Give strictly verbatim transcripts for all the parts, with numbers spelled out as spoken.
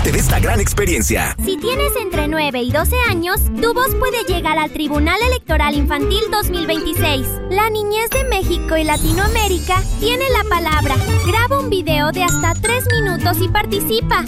parte de esta gran experiencia. Si tienes entre nueve y doce años, tu voz puede llegar al Tribunal Electoral Infantil dos mil veintiséis. La niñez de México y Latinoamérica tiene la palabra. Graba un video de hasta tres minutos y participa.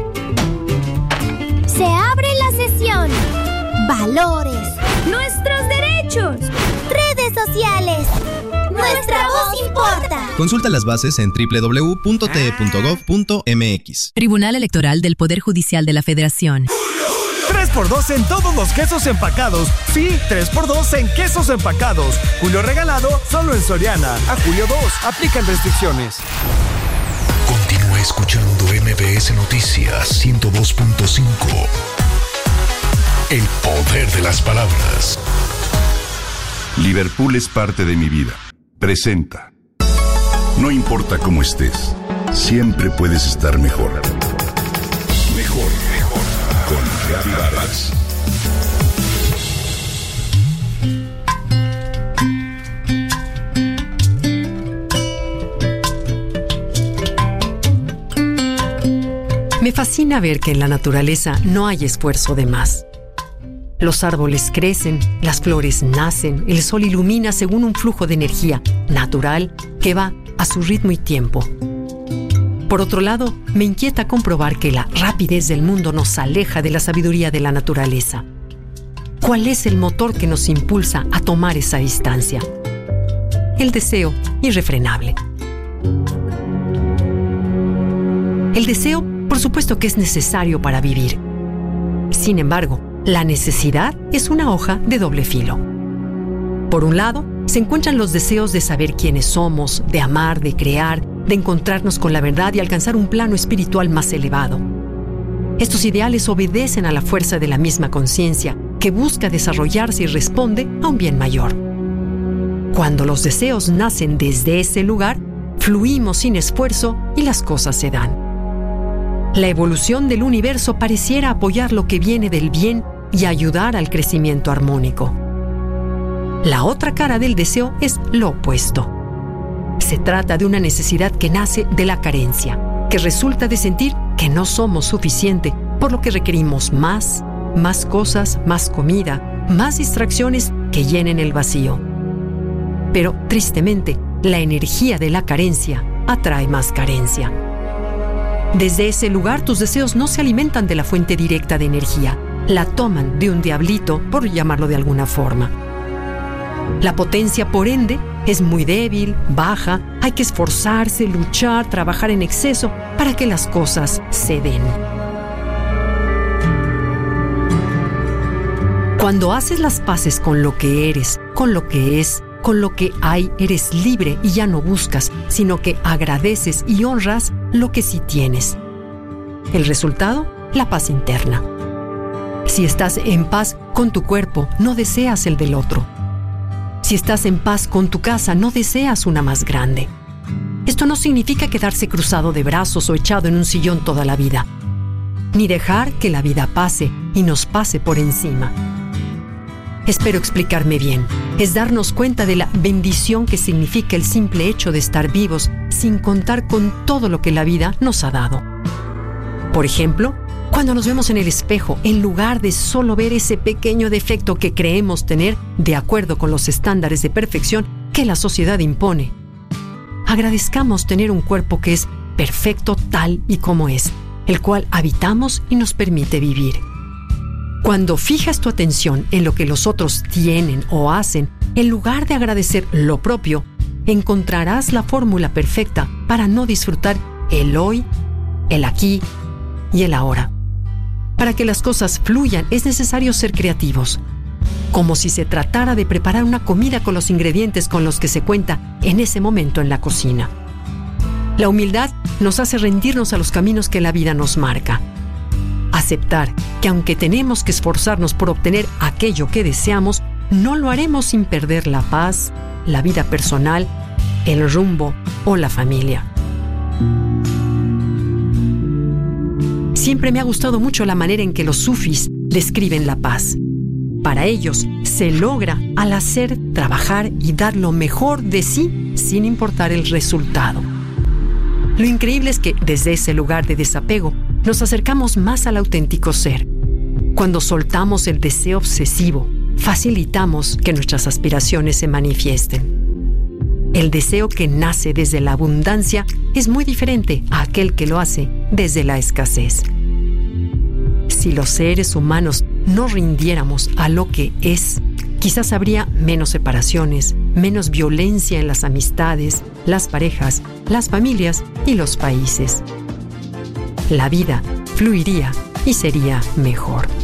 Se abre la sesión. Valores. Nuestros derechos. Redes sociales. Nuestra voz importa. Consulta las bases en doble u doble u doble u punto t e punto gov punto m x. Tribunal Electoral del Poder Judicial de la Federación. tres por dos en todos los quesos empacados. Sí, tres por dos en quesos empacados. Julio regalado solo en Soriana. A julio dos. Aplican restricciones. Continúa escuchando M B S Noticias ciento dos punto cinco. El poder de las palabras. Liverpool es parte de mi vida. Presenta. No importa cómo estés, siempre puedes estar mejor. Mejor, mejor. Con Gaby Vargas. Me fascina ver que en la naturaleza no hay esfuerzo de más. Los árboles crecen, las flores nacen, el sol ilumina según un flujo de energía natural que va a su ritmo y tiempo. Por otro lado, me inquieta comprobar que la rapidez del mundo nos aleja de la sabiduría de la naturaleza. ¿Cuál es el motor que nos impulsa a tomar esa distancia? El deseo irrefrenable. El deseo, por supuesto que es necesario para vivir. Sin embargo, la necesidad es una hoja de doble filo. Por un lado, se encuentran los deseos de saber quiénes somos, de amar, de crear, de encontrarnos con la verdad y alcanzar un plano espiritual más elevado. Estos ideales obedecen a la fuerza de la misma conciencia, que busca desarrollarse y responde a un bien mayor. Cuando los deseos nacen desde ese lugar, fluimos sin esfuerzo y las cosas se dan. La evolución del universo pareciera apoyar lo que viene del bien y ayudar al crecimiento armónico. La otra cara del deseo es lo opuesto. Se trata de una necesidad que nace de la carencia, que resulta de sentir que no somos suficiente, por lo que requerimos más, más cosas, más comida, más distracciones que llenen el vacío. Pero, tristemente, la energía de la carencia atrae más carencia. Desde ese lugar, tus deseos no se alimentan de la fuente directa de energía, la toman de un diablito, por llamarlo de alguna forma. La potencia, por ende, es muy débil, baja, hay que esforzarse, luchar, trabajar en exceso para que las cosas se den. Cuando haces las paces con lo que eres, con lo que es, con lo que hay, eres libre y ya no buscas, sino que agradeces y honras lo que sí tienes. El resultado, la paz interna. Si estás en paz con tu cuerpo, no deseas el del otro. Si estás en paz con tu casa, no deseas una más grande. Esto no significa quedarse cruzado de brazos o echado en un sillón toda la vida, ni dejar que la vida pase y nos pase por encima. Espero explicarme bien. Es darnos cuenta de la bendición que significa el simple hecho de estar vivos sin contar con todo lo que la vida nos ha dado. Por ejemplo, cuando nos vemos en el espejo, en lugar de solo ver ese pequeño defecto que creemos tener de acuerdo con los estándares de perfección que la sociedad impone, agradezcamos tener un cuerpo que es perfecto tal y como es, el cual habitamos y nos permite vivir. Cuando fijas tu atención en lo que los otros tienen o hacen, en lugar de agradecer lo propio, encontrarás la fórmula perfecta para no disfrutar el hoy, el aquí y el ahora. Para que las cosas fluyan es necesario ser creativos, como si se tratara de preparar una comida con los ingredientes con los que se cuenta en ese momento en la cocina. La humildad nos hace rendirnos a los caminos que la vida nos marca. Aceptar que aunque tenemos que esforzarnos por obtener aquello que deseamos, no lo haremos sin perder la paz, la vida personal, el rumbo o la familia. Siempre me ha gustado mucho la manera en que los sufís describen la paz. Para ellos, se logra al hacer, trabajar y dar lo mejor de sí sin importar el resultado. Lo increíble es que desde ese lugar de desapego nos acercamos más al auténtico ser. Cuando soltamos el deseo obsesivo, facilitamos que nuestras aspiraciones se manifiesten. El deseo que nace desde la abundancia es muy diferente a aquel que lo hace desde la escasez. Si los seres humanos no rindiéramos a lo que es, quizás habría menos separaciones, menos violencia en las amistades, las parejas, las familias y los países. La vida fluiría y sería mejor.